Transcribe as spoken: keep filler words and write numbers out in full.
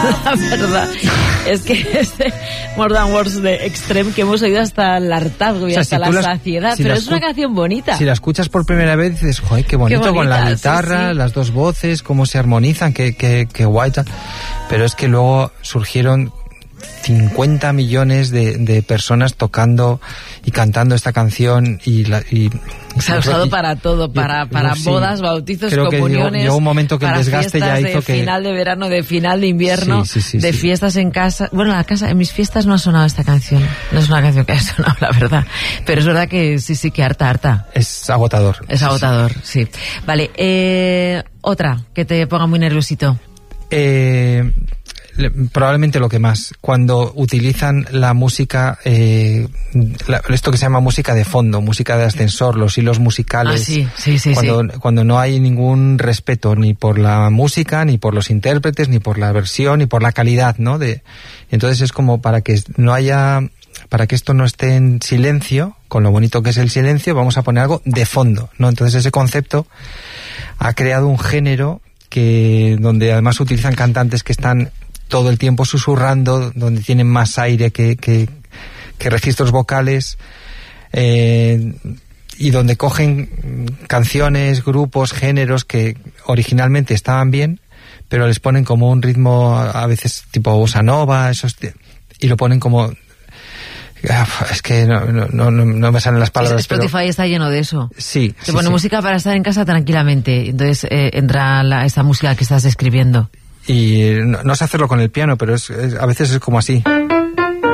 La verdad es que este More Than Words de Extreme que hemos oído hasta el hartazgo y o sea, hasta si la las, saciedad, si pero es una canción bonita. Si la escuchas por primera vez dices, joder, qué bonito, qué bonita, con la guitarra, sí, sí. las dos voces, cómo se armonizan, qué, qué, qué guay. Pero es que luego surgieron cincuenta millones de, de personas tocando y cantando esta canción y, la, y se ha usado y, para todo, para, para yo, bodas, sí, bautizos, comuniones, llegó, llegó un momento que el desgaste ya hizo de que final de verano, de final de invierno, sí, sí, sí, de sí. fiestas en casa. Bueno, la casa, en mis fiestas no ha sonado esta canción, no es una canción que haya sonado, la verdad, pero es verdad que sí, sí, que harta, harta. Es agotador. Es agotador, sí. sí. Vale, eh, otra que te ponga muy nerviosito. Eh... Probablemente lo que más, cuando utilizan la música, eh, la, esto que se llama música de fondo, música de ascensor, los hilos musicales, ah, sí, sí, sí, cuando, sí. cuando no hay ningún respeto ni por la música, ni por los intérpretes, ni por la versión, ni por la calidad, ¿no? De, entonces es como para que no haya, para que esto no esté en silencio, con lo bonito que es el silencio, vamos a poner algo de fondo, ¿no? Entonces ese concepto ha creado un género que, donde además utilizan cantantes que están todo el tiempo susurrando, donde tienen más aire que, que, que registros vocales, eh, y donde cogen canciones, grupos, géneros que originalmente estaban bien, pero les ponen como un ritmo a veces tipo bossa nova, esos, y lo ponen como... Es que no, no, no, no me salen las palabras. Spotify pero... está lleno de eso. Sí. Te sí, pone sí. música para estar en casa tranquilamente, entonces eh, entra la, esta música que estás describiendo. Y no, no sé hacerlo con el piano, pero es, es, a veces es como así.